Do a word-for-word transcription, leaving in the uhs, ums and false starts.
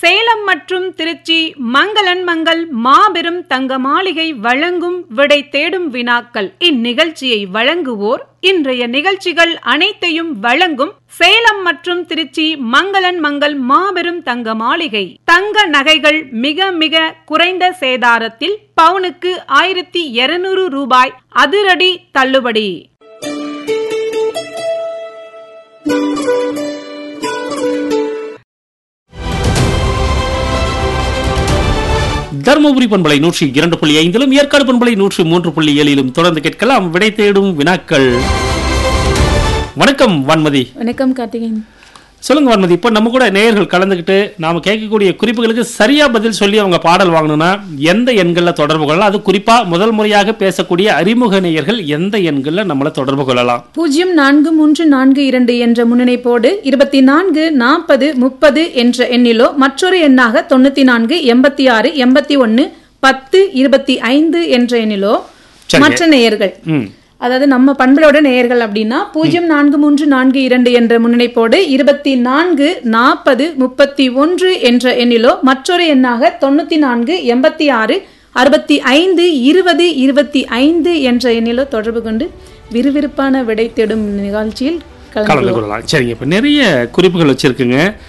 சேலம் மற்றும் திருச்சி மங்களன் மங்கள் மாபெரும் தங்க மாளிகை வழங்கும் விடை தேடும் வினாக்கள். இந்நிகழ்ச்சியை வழங்குவோர் இன்றைய நிகழ்ச்சிகள் அனைத்தையும் வழங்கும் சேலம் மற்றும் திருச்சி மங்களன் மங்கள் மாபெரும் தங்க மாளிகை. தங்க நகைகள் மிக மிக குறைந்த சேதாரத்தில் பவுனுக்கு ஆயிரத்தி இருநூறு ரூபாய் அதிரடி தள்ளுபடி. தருமபுரி பண்பலை நூற்றி இரண்டு புள்ளி ஐந்திலும் ஏற்காடு பண்பலை நூற்றி மூன்று புள்ளி ஏழிலும் தொடர்ந்து கேட்கலாம் விடை தேடும் வினாக்கள். வணக்கம் வான்மதி. வணக்கம் கார்த்திகேயன். சொல்லுங்க வான்மதி, இப்போ நம்ம கூட நேயர்கள் கலந்துக்கிட்டு நாம கேட்கக்கூடிய குறிப்புகளுக்கு சரியா பதில் சொல்லி அவங்க பாடல் வாங்கணும்னா எந்த எண்கள்ல தொடர்பு கொள்ளலாம்? அது குறிப்பா முதல் முறையாக பேசக்கூடிய அறிமுக நேயர்கள் எந்த எண்கள்ல நம்மள தொடர்பு கொள்ளலாம்? பூஜ்ஜியம் நான்கு மூன்று நான்கு இரண்டு என்ற முன்னிணைப்போடு இருபத்தி நான்கு நாற்பது முப்பது என்ற எண்ணிலோ மற்றொரு எண்ணாக தொண்ணூத்தி நான்கு எண்பத்தி ஆறு எண்பத்தி ஒன்னு பத்து இருபத்தி ஐந்து என்ற எண்ணிலோ மற்ற நேயர்கள், அதாவது நம்ம பண்பலோட நேயர்கள் அப்படின்னா பூஜ்ஜியம் நான்கு மூன்று நான்கு இரண்டு என்ற முன்னிணைப்போடு இருபத்தி நான்கு நாற்பது முப்பத்தி ஒன்று என்ற எண்ணிலோ மற்றொரு எண்ணாக தொண்ணூத்தி நான்கு எண்பத்தி ஆறு அறுபத்தி ஐந்து இருபது இருபத்தி ஐந்து என்ற எண்ணிலோ தொடர்பு கொண்டு விறுவிறுப்பான விடை தேடும் நிகழ்ச்சியில் கலந்து கொள்ளலாம். சரிங்க, இப்ப நிறைய குறிப்புகள் வச்சிருக்குங்க.